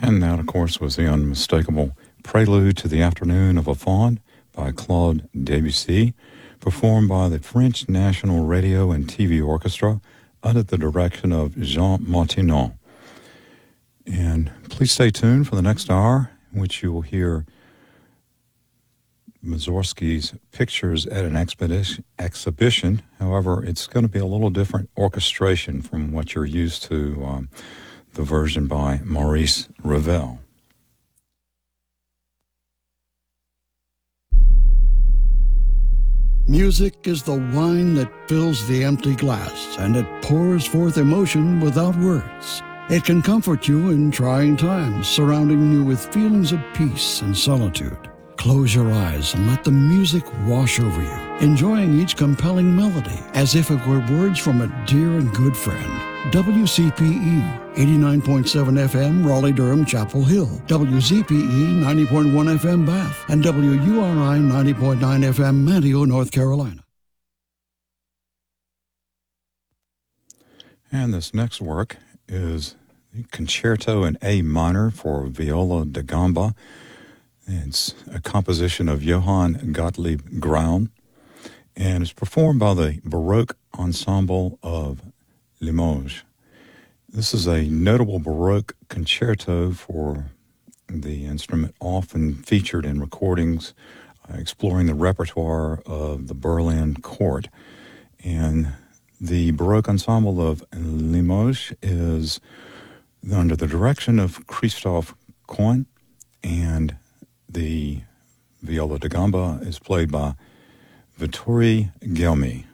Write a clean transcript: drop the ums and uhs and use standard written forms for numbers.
And that, of course, was the unmistakable Prelude to the Afternoon of a Faun by Claude Debussy, performed by the French National Radio and TV Orchestra under the direction of Jean Martineau. And please stay tuned for the next hour, in which you will hear Mussorgsky's Pictures at an Exhibition. However, it's going to be a little different orchestration from what you're used to, the version by Maurice Ravel. Music is the wine that fills the empty glass, and it pours forth emotion without words. It can comfort you in trying times, surrounding you with feelings of peace and solitude. Close your eyes and let the music wash over you, enjoying each compelling melody as if it were words from a dear and good friend. WCPE 89.7 FM Raleigh-Durham Chapel Hill, WZPE 90.1 FM Bath, and WURI 90.9 FM Manteo, North Carolina. And this next work is the Concerto in A minor for viola da gamba. It's a composition of Johann Gottlieb Graun, and it's performed by the Baroque Ensemble of Limoges. This is a notable Baroque concerto for the instrument, often featured in recordings exploring the repertoire of the Berlin court. And the Baroque Ensemble of Limoges is under the direction of Christophe Coin, and the viola da gamba is played by Vittorio Gelmi.